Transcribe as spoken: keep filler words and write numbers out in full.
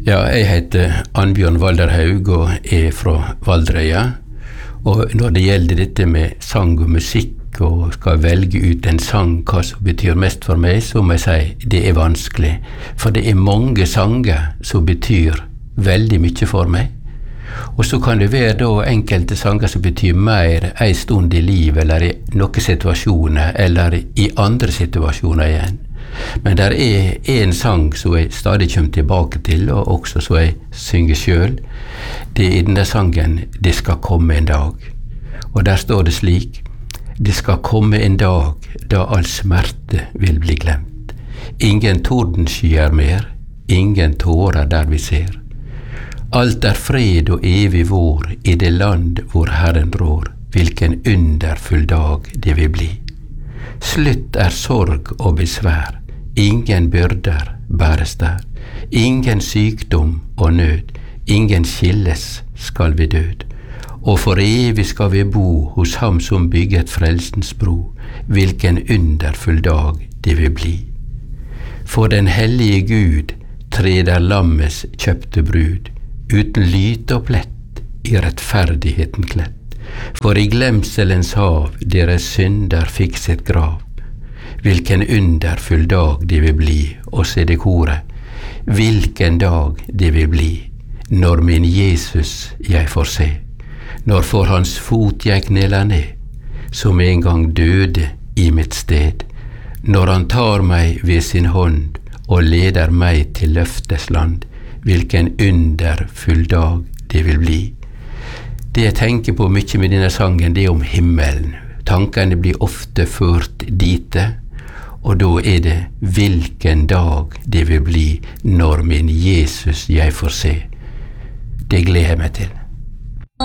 Ja, jeg heter Annbjørn Valderhaug og er fra Valdreia. Og når det gjelder dette med sang og musikk og skal velge ut en sang hva som betyr mest for meg, så må jeg si det er vanskelig. For det er mange sanger som betyr veldig mye for meg. Og så kan det være da enkelte sanger som betyr mer en stund i livet, eller i noen situasjoner, eller i andre situasjoner igjen. Men der er en sang som jeg stadig kommer tilbake til, og også som jeg synger selv. Det er i denne sangen «Det skal komme en dag». Og der står det slik: «Det skal komme en dag da all smerte vil bli glemt. Ingen tordenskyer mer, ingen tårer der vi ser. Alt er fred og evig vår i det land hvor Herren rår. Hvilken underfull dag det vil bli. Slutt er sorg og besvær. Ingen byrder bæres der. Ingen sykdom og nød. Ingen skilles skal vi død. Og for evig skal vi bo hos ham som bygget frelsens bro. Hvilken underfull dag det vil bli. For den hellige Gud treder lammets kjøpte brud, uten lyte og plett, i rettferdigheten klett. For i glemselens hav deres synder fikk sitt grav. Hvilken underfull dag det vil bli, og se det koret. Hvilken dag det vil bli, når min Jesus jeg får se. Når for hans fot jeg kneler ned, som en gang døde i mitt sted. Når han tar meg ved sin hånd, og leder meg til løftes land. Hvilken underfull dag det vil bli. Det jeg tenker på mye med denne sangen, det er om himmelen. Tankene blir ofte ført dite, og da er det hvilken dag det vil bli når min Jesus jeg får se. Det gleder jeg meg til.